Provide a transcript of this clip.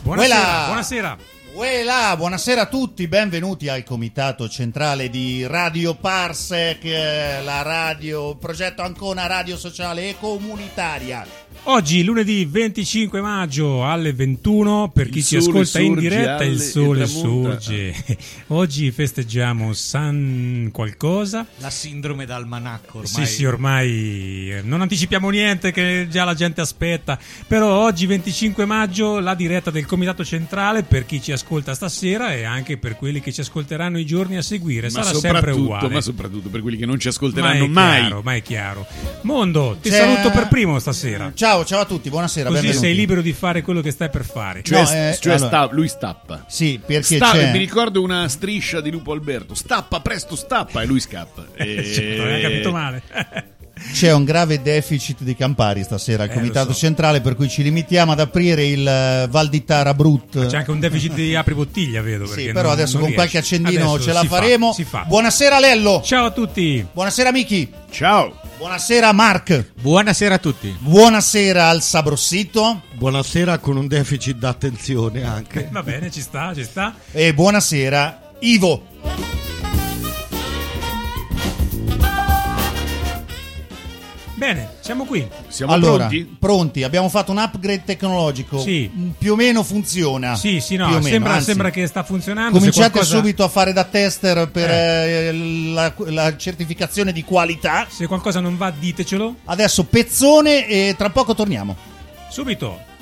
Buonasera. Buonasera a tutti, benvenuti al comitato centrale di Radio Parsec, la radio, progetto Ancona, radio sociale e comunitaria. Oggi, lunedì 25 maggio alle 21, per chi ci ascolta in diretta, il sole sorge. Oggi festeggiamo San qualcosa. La sindrome d'almanacco ormai. Sì, ormai non anticipiamo niente che già la gente aspetta. Però oggi 25 maggio la diretta del comitato centrale per chi ci ascolta stasera e anche per quelli che ci ascolteranno i giorni a seguire. Sarà sempre uguale. Ma soprattutto per quelli che non ci ascolteranno mai. Ma è chiaro. Mondo, ti saluto per primo stasera. Ciao a tutti, buonasera. Così benvenuti. sei libero di fare quello che stai per fare. Lui stappa. Sì, perché c'è... Mi ricordo una striscia di Lupo Alberto. Stappa, presto stappa, e lui scappa. Non hai capito male. C'è un grave deficit di campari stasera al comitato centrale, per cui ci limitiamo ad aprire il Val di Tara Brut. C'è anche un deficit di apribottiglia, vedo. Sì, però adesso con qualche accendino adesso ce la faremo. Si fa. Buonasera Lello. Ciao a tutti. Buonasera Miki. Ciao. Buonasera Mark. Buonasera a tutti. Buonasera al Sabrossito. Buonasera con un deficit d'attenzione anche. Va bene, ci sta. E buonasera Ivo. Bene, siamo qui. Siamo pronti? Abbiamo fatto un upgrade tecnologico. Sì. Più o meno funziona. Sì, no, più o meno, sembra che sta funzionando. Cominciate subito a fare da tester per la certificazione di qualità. Se qualcosa non va, ditecelo. Adesso pezzone e tra poco torniamo. Subito.